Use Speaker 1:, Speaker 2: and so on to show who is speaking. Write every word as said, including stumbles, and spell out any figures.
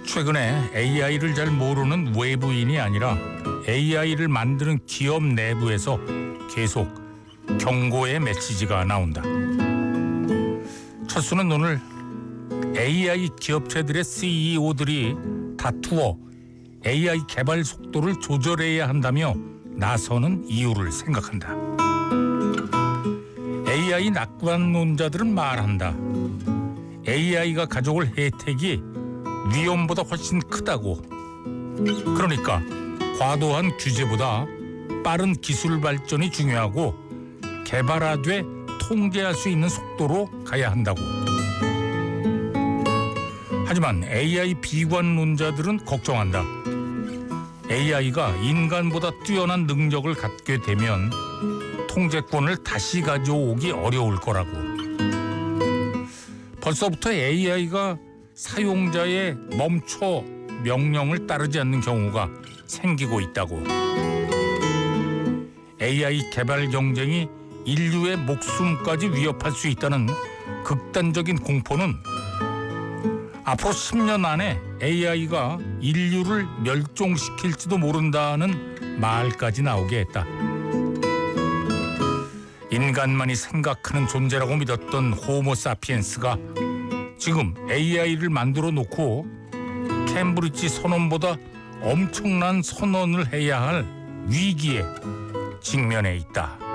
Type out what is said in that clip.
Speaker 1: 최근에 에이아이를 잘 모르는 외부인이 아니라 에이아이를 만드는 기업 내부에서 계속 경고의 메시지가 나온다. 첫수는 오늘 에이아이 기업체들의 씨이오들이 다투어 에이아이 개발 속도를 조절해야 한다며 나서는 이유를 생각한다. 에이아이 낙관론자들은 말한다. 에이아이가 가져올 혜택이 위험보다 훨씬 크다고. 그러니까 과도한 규제보다 빠른 기술 발전이 중요하고 개발하되 통제할 수 있는 속도로 가야 한다고. 하지만 에이아이 비관론자들은 걱정한다. 에이아이가 인간보다 뛰어난 능력을 갖게 되면 통제권을 다시 가져오기 어려울 거라고. 벌써부터 에이아이가 사용자의 멈춰 명령을 따르지 않는 경우가 생기고 있다고. 에이아이 개발 경쟁이 인류의 목숨까지 위협할 수 있다는 극단적인 공포는 앞으로 십 년 안에 에이아이가 인류를 멸종시킬지도 모른다는 말까지 나오게 했다. 인간만이 생각하는 존재라고 믿었던 호모사피엔스가 지금 에이아이를 만들어 놓고 캠브리지 선언보다 엄청난 선언을 해야 할 위기에 직면해 있다.